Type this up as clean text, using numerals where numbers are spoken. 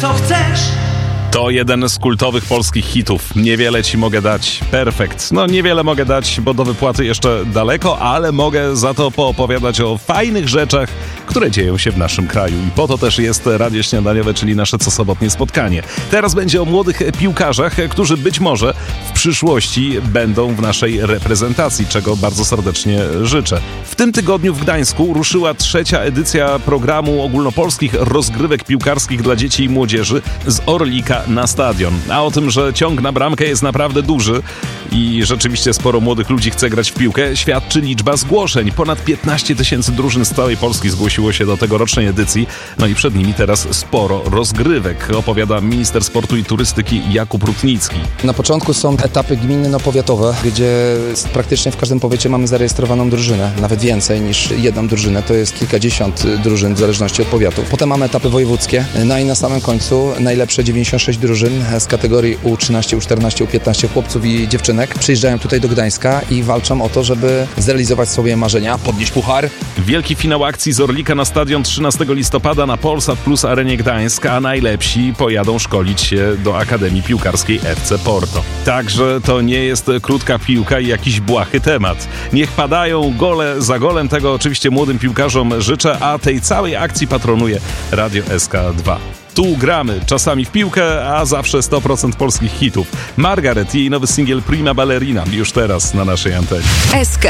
co chcesz. To jeden z kultowych polskich hitów. Niewiele ci mogę dać. Perfekt. No niewiele mogę dać, bo do wypłaty jeszcze daleko, ale mogę za to poopowiadać o fajnych rzeczach, które dzieją się w naszym kraju. I po to też jest Radio Śniadaniowe, czyli nasze cosobotnie spotkanie. Teraz będzie o młodych piłkarzach, którzy być może w przyszłości będą w naszej reprezentacji, czego bardzo serdecznie życzę. W tym tygodniu w Gdańsku ruszyła 3. edycja programu ogólnopolskich rozgrywek piłkarskich dla dzieci i młodzieży z Orlika na stadion. A o tym, że ciąg na bramkę jest naprawdę duży i rzeczywiście sporo młodych ludzi chce grać w piłkę, świadczy liczba zgłoszeń. Ponad 15 000 drużyn z całej Polski zgłosiło się do tegorocznej edycji, no i przed nimi teraz sporo rozgrywek, opowiada minister sportu i turystyki Jakub Rutnicki. Na początku są etapy gminno-powiatowe, gdzie praktycznie w każdym powiecie mamy zarejestrowaną drużynę, nawet więcej niż jedną drużynę, to jest kilkadziesiąt drużyn w zależności od powiatu. Potem mamy etapy wojewódzkie, no i na samym końcu najlepsze 96 drużyn z kategorii U13, U14, U15 chłopców i dziewczynek przyjeżdżają tutaj do Gdańska i walczą o to, żeby zrealizować sobie marzenia, podnieść puchar. Wielki finał akcji z Orlika na stadion 13 listopada na Polsat Plus Arenie Gdańsk, a najlepsi pojadą szkolić się do Akademii Piłkarskiej FC Porto. Także to nie jest krótka piłka i jakiś błahy temat. Niech padają gole za golem, tego oczywiście młodym piłkarzom życzę, a tej całej akcji patronuje Radio SK2. Tu gramy, czasami w piłkę, a zawsze 100% polskich hitów. Margaret i jej nowy singiel Prima Ballerina już teraz na naszej antenie. SK.